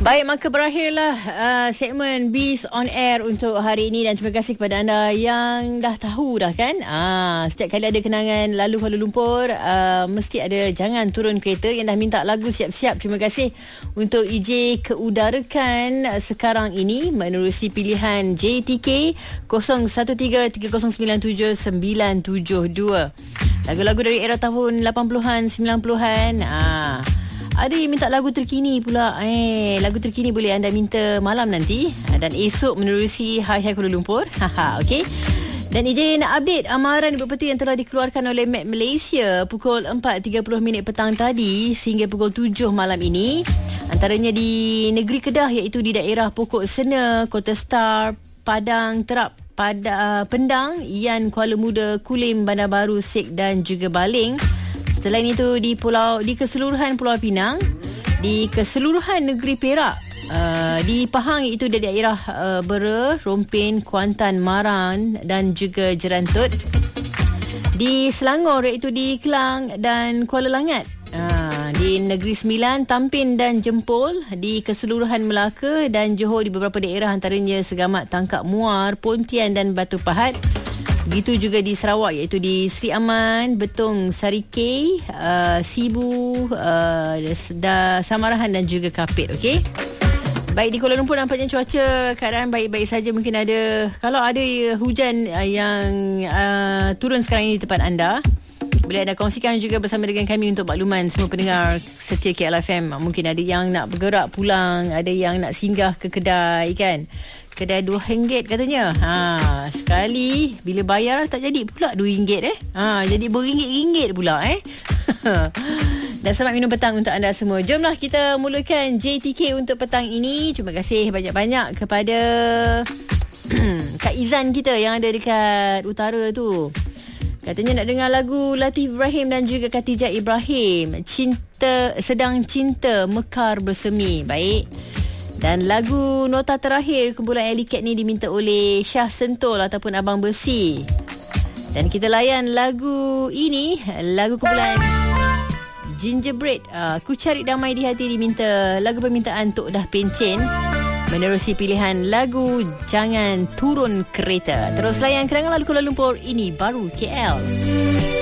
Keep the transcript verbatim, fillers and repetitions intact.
Baik, maka berakhirlah uh, segmen Bees on Air untuk hari ini dan terima kasih kepada anda yang dah tahu dah kan. Ah, setiap kali ada kenangan lalu Kuala Lumpur, uh, mesti ada jangan turun kereta. Yang dah minta lagu siap-siap, terima kasih untuk I J keudarakan sekarang ini menerusi pilihan J T K kosong satu tiga tiga kosong sembilan tujuh sembilan tujuh dua. Lagu-lagu dari era tahun lapan puluhan, sembilan puluhan. Ah. Ada yang minta lagu terkini pula. Eh, lagu terkini boleh anda minta malam nanti dan esok menerusi Hai Hai Kuala Lumpur. Haha, okey. Dan I J nak update amaran ibu peti yang telah dikeluarkan oleh M A C Malaysia pukul empat tiga puluh minit petang tadi sehingga pukul tujuh malam ini. Antaranya di negeri Kedah iaitu di daerah Pokok Sena, Kota Star, Padang Terap, pada Pendang, Ian, Kuala Muda, Kulim, Bandar Baru, Sek dan juga Baling. Selain itu di pulau di keseluruhan Pulau Pinang, di keseluruhan negeri Perak, uh, di Pahang iaitu di daerah uh, Bera, Rompin, Kuantan, Maran dan juga Jerantut. Di Selangor iaitu di Kelang dan Kuala Langat. Uh, di Negeri Sembilan, Tampin dan Jempol. Di keseluruhan Melaka dan Johor di beberapa daerah antaranya Segamat, Tangkap Muar, Pontian dan Batu Pahat. Begitu juga di Sarawak iaitu di Sri Aman, Betong, Sarikei, uh, Sibu, uh, da, Samarahan dan juga Kapit. Okey. Baik, di Kuala Lumpur nampaknya cuaca keadaan baik-baik saja. Mungkin ada, kalau ada hujan uh, yang uh, turun sekarang ini di tempat anda, boleh anda kongsikan juga bersama dengan kami untuk makluman semua pendengar setia K L F M. Mungkin ada yang nak bergerak pulang, ada yang nak singgah ke kedai kan. Kedai dua ringgit katanya. Ha, sekali bila bayar tak jadi pula dua ringgit eh. Ha, jadi beringgit-ringgit pula eh. Dan selamat minum petang untuk anda semua. Jomlah kita mulakan J T K untuk petang ini. Terima kasih banyak-banyak kepada Kak Izan kita yang ada dekat utara tu. Katanya nak dengar lagu Latif Ibrahim dan juga Khatijah Ibrahim, Cinta Sedang Cinta Mekar Bersemi. Baik. Dan lagu nota terakhir kumpulan Alley Cat ni diminta oleh Syah Sentul ataupun Abang Besi. Dan kita layan lagu ini, lagu kumpulan Gingerbread, uh, Ku Cari Damai di Hati diminta lagu permintaan Tok Dah Pencen menerusi pilihan lagu Jangan Turun Kereta. Terus layan kenangan lalu Kuala Lumpur, ini baru K L.